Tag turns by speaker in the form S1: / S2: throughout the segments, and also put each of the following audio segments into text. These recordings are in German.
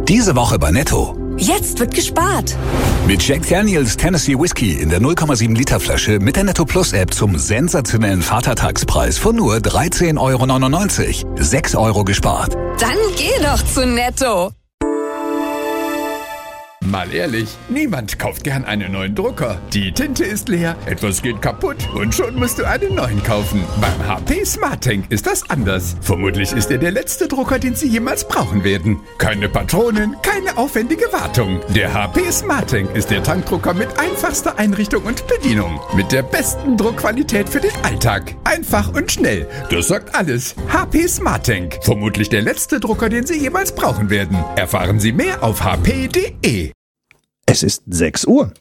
S1: Diese Woche bei Netto.
S2: Jetzt wird gespart.
S1: Mit Jack Daniels Tennessee Whiskey in der 0,7 Liter Flasche mit der Netto Plus App zum sensationellen Vatertagspreis von nur 13,99 €. 6 € gespart.
S2: Dann geh doch zu Netto.
S3: Mal ehrlich, niemand kauft gern einen neuen Drucker. Die Tinte ist leer, etwas geht kaputt und schon musst du einen neuen kaufen. Beim HP SmartTank ist das anders. Vermutlich ist er der letzte Drucker, den Sie jemals brauchen werden. Keine Patronen, keine aufwendige Wartung. Der HP SmartTank ist der Tankdrucker mit einfachster Einrichtung und Bedienung. Mit der besten Druckqualität für den Alltag. Einfach und schnell. Das sagt alles. HP SmartTank. Vermutlich der letzte Drucker, den Sie jemals brauchen werden. Erfahren Sie mehr auf hp.de.
S4: Es ist 6 Uhr.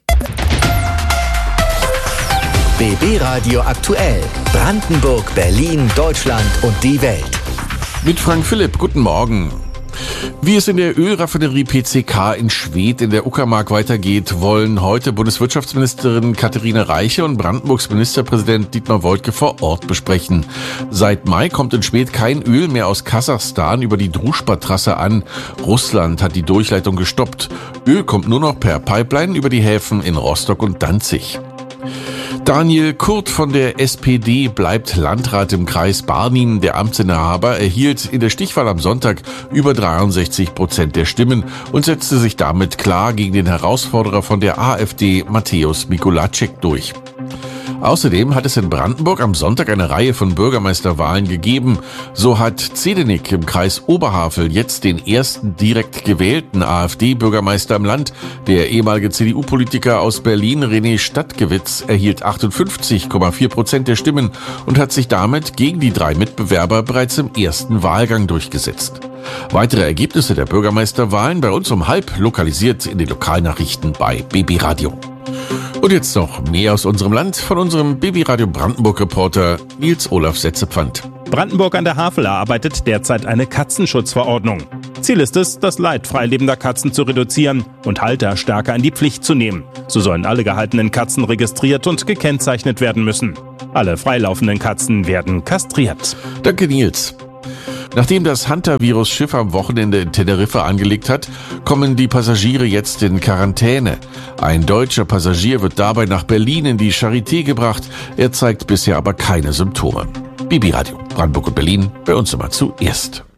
S5: BB Radio aktuell. Brandenburg, Berlin, Deutschland und die Welt.
S6: Mit Frank Philipp, guten Morgen. Wie es in der Ölraffinerie PCK in Schwedt in der Uckermark weitergeht, wollen heute Bundeswirtschaftsministerin Katharina Reiche und Brandenburgs Ministerpräsident Dietmar Woidke vor Ort besprechen. Seit Mai kommt in Schwedt kein Öl mehr aus Kasachstan über die Družba-Trasse an. Russland hat die Durchleitung gestoppt. Öl kommt nur noch per Pipeline über die Häfen in Rostock und Danzig. Daniel Kurt von der SPD bleibt Landrat im Kreis Barnim. Der Amtsinhaber erhielt in der Stichwahl am Sonntag über 63% der Stimmen und setzte sich damit klar gegen den Herausforderer von der AfD, Mateusz Mikolajczyk, durch. Außerdem hat es in Brandenburg am Sonntag eine Reihe von Bürgermeisterwahlen gegeben. So hat Zedenik im Kreis Oberhavel jetzt den ersten direkt gewählten AfD-Bürgermeister im Land. Der ehemalige CDU-Politiker aus Berlin, René Stadtgewitz, erhielt 58,4% der Stimmen und hat sich damit gegen die 3 Mitbewerber bereits im ersten Wahlgang durchgesetzt. Weitere Ergebnisse der Bürgermeisterwahlen bei uns um 12:30 lokalisiert in den Lokalnachrichten bei BB Radio. Und jetzt noch mehr aus unserem Land von unserem BB Radio Brandenburg-Reporter Nils Olaf Setzepfand.
S4: Brandenburg an der Havel erarbeitet derzeit eine Katzenschutzverordnung. Ziel ist es, das Leid freilebender Katzen zu reduzieren und Halter stärker in die Pflicht zu nehmen. So sollen alle gehaltenen Katzen registriert und gekennzeichnet werden müssen. Alle freilaufenden Katzen werden kastriert.
S6: Danke, Nils. Nachdem das Hunter-Virus-Schiff am Wochenende in Teneriffa angelegt hat, kommen die Passagiere jetzt in Quarantäne. Ein deutscher Passagier wird dabei nach Berlin in die Charité gebracht. Er zeigt bisher aber keine Symptome. BB Radio, Brandenburg und Berlin, bei uns immer zuerst.